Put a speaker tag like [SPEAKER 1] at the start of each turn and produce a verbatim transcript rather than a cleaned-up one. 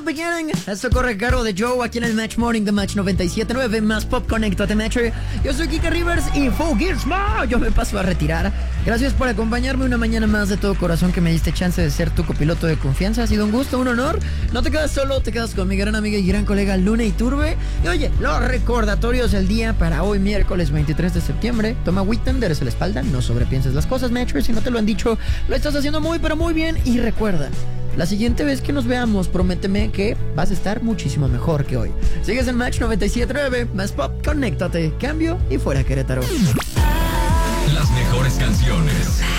[SPEAKER 1] beginning. Esto corre a cargo de Joe aquí en el Match Morning de Match noventa y siete punto nueve más Pop Conéctate Metro. Yo soy Kike Rivers y Full Gear Small. Yo me paso a retirar. Gracias por acompañarme una mañana más. De todo corazón que me diste chance de ser tu copiloto de confianza. Ha sido un gusto, un honor. No te quedas solo, te quedas con mi gran amiga y gran colega Luna Iturbe. Y oye, los recordatorios del día para hoy miércoles veintitrés de septiembre. Toma agüita, endereza la espalda, no sobrepienses las cosas, Metro. Si no te lo han dicho, lo estás haciendo muy pero muy bien. Y recuerda, la siguiente vez que nos veamos, prométeme que vas a estar muchísimo mejor que hoy. Sigues en Match noventa y siete punto nueve, más Pop, conéctate, cambio y fuera Querétaro.
[SPEAKER 2] Las mejores canciones.